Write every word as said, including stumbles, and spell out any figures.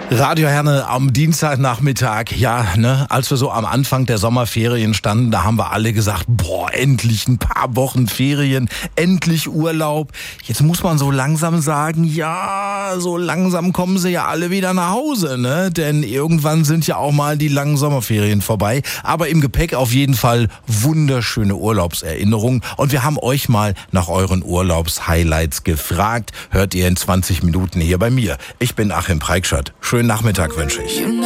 Radio Herne am Dienstagnachmittag, ja, ne, als wir so am Anfang der Sommerferien standen, da haben wir alle gesagt, boah, endlich ein paar Wochen Ferien, endlich Urlaub. Jetzt muss man so langsam sagen, ja, so langsam kommen sie ja alle wieder nach Hause, ne, denn irgendwann sind ja auch mal die langen Sommerferien vorbei. Aber im Gepäck auf jeden Fall wunderschöne Urlaubserinnerungen und wir haben euch mal nach euren Urlaubshighlights gefragt. Hört ihr in zwanzig Minuten hier bei mir. Ich bin Achim Preikschat. Schönen Nachmittag wünsche ich.